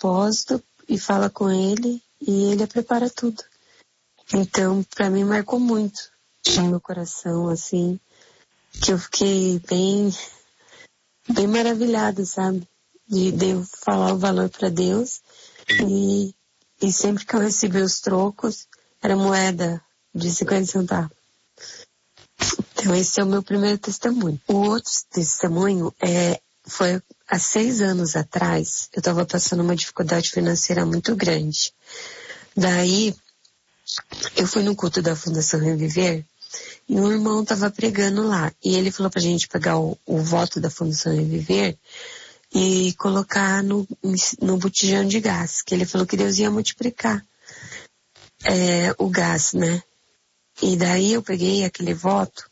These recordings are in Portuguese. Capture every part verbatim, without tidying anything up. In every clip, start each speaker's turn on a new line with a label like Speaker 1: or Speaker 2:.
Speaker 1: propósito e fala com ele e ele prepara tudo. Então, para mim marcou muito no meu coração, assim, que eu fiquei bem, bem maravilhada, sabe? De, de eu falar o valor para Deus e, e sempre que eu recebi os trocos, era moeda de cinquenta centavos. Então esse é o meu primeiro testemunho. O outro testemunho é, foi há seis anos atrás, eu estava passando uma dificuldade financeira muito grande. Daí, eu fui no culto da Fundação Reviver e um irmão estava pregando lá. E ele falou pra gente pegar o, o voto da Fundação Reviver e colocar no, no botijão de gás, que ele falou que Deus ia multiplicar é, o gás, né? E daí eu peguei aquele voto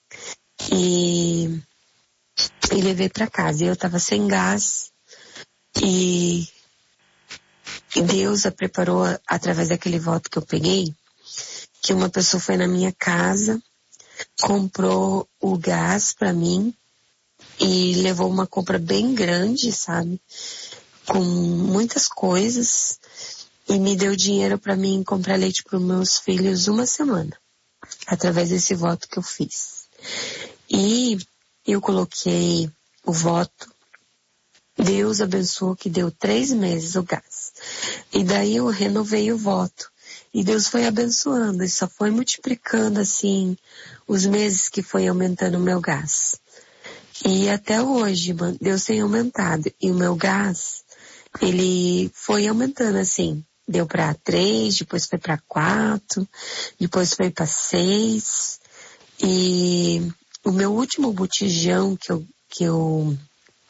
Speaker 1: e, e levei para casa. E eu estava sem gás e, e Deus a preparou, através daquele voto que eu peguei, que uma pessoa foi na minha casa, comprou o gás para mim e levou uma compra bem grande, sabe? Com muitas coisas e me deu dinheiro para mim comprar leite para os meus filhos uma semana, através desse voto que eu fiz. E eu coloquei o voto, Deus abençoou que deu três meses o gás. E daí eu renovei o voto. E Deus foi abençoando e só foi multiplicando assim os meses que foi aumentando o meu gás. E até hoje, Deus tem aumentado. E o meu gás, ele foi aumentando assim. Deu para três, depois foi para quatro, depois foi para seis. E o meu último botijão que eu, que eu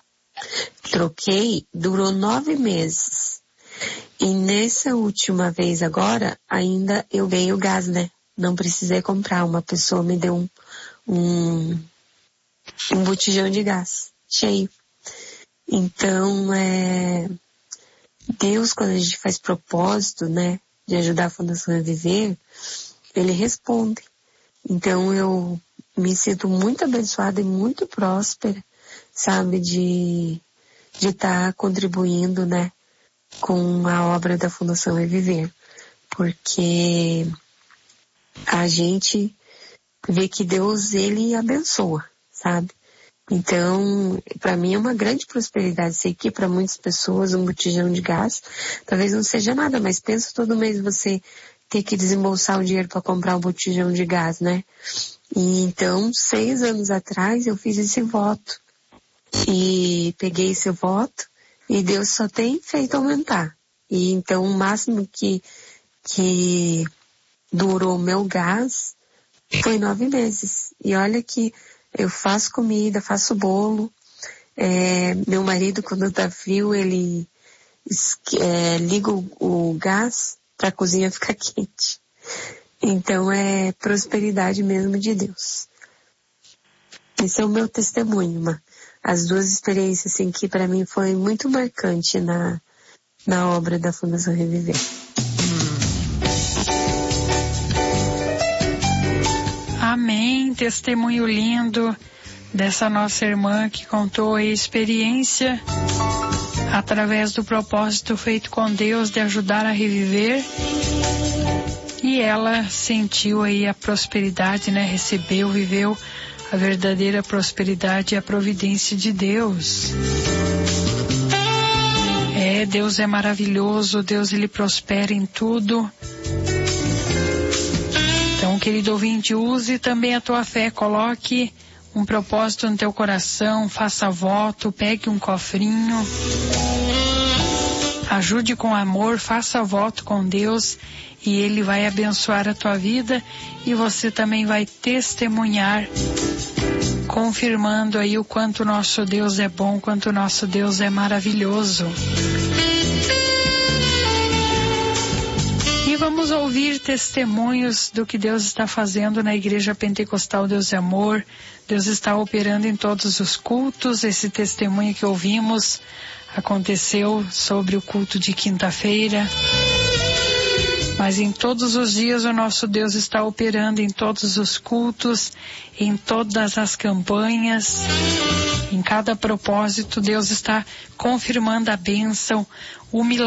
Speaker 1: troquei durou nove meses. E nessa última vez agora, ainda eu ganhei o gás, né? Não precisei comprar. Uma pessoa me deu um, um, um botijão de gás cheio. Então, é... Deus, quando a gente faz propósito, né, de ajudar a Fundação a viver, Ele responde. Então, eu me sinto muito abençoada e muito próspera, sabe, de de estar contribuindo, né, com a obra da Fundação Reviver, porque a gente vê que Deus, Ele abençoa, sabe? Então, para mim é uma grande prosperidade. Sei que para muitas pessoas um botijão de gás talvez não seja nada, mas pensa todo mês você ter que desembolsar o dinheiro para comprar um botijão de gás, né? E então, seis anos atrás eu fiz esse voto e peguei esse voto e Deus só tem feito aumentar. E então o máximo que, que durou o meu gás foi nove meses. E olha que eu faço comida, faço bolo. É, meu marido, quando tá frio, ele é, liga o, o gás para a cozinha ficar quente. Então é prosperidade mesmo de Deus. Esse é o meu testemunho, ma. As duas experiências assim, que para mim foi muito marcante na, na obra da Fundação Reviver.
Speaker 2: Amém, testemunho lindo dessa nossa irmã que contou a experiência através do propósito feito com Deus de ajudar a reviver, e ela sentiu aí a prosperidade, né? Recebeu, viveu a verdadeira prosperidade e a providência de Deus. É, Deus é maravilhoso, Deus ele prospera em tudo. Então, querido ouvinte, use também a tua fé, coloque um propósito no teu coração, faça voto, pegue um cofrinho, ajude com amor, faça voto com Deus e Ele vai abençoar a tua vida e você também vai testemunhar, confirmando aí o quanto nosso Deus é bom, quanto nosso Deus é maravilhoso. E vamos ouvir testemunhos do que Deus está fazendo na Igreja Pentecostal Deus é Amor. Deus está operando em todos os cultos. Esse testemunho que ouvimos aconteceu sobre o culto de quinta-feira. Mas em todos os dias o nosso Deus está operando em todos os cultos, em todas as campanhas, em cada propósito. Deus está confirmando a bênção, o milagre.